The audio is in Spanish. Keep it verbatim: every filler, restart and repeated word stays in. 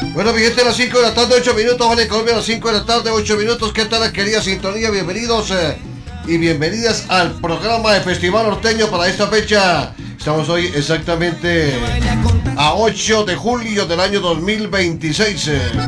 Bueno, mi gente, a las cinco de la tarde, ocho minutos, vale, Colombia a las cinco de la tarde, ocho minutos. ¿Qué tal, querida sintonía? Bienvenidos eh, y bienvenidas al programa de Festival Norteño para esta fecha. Estamos hoy exactamente a ocho de julio del año dos mil veintiséis. Eh.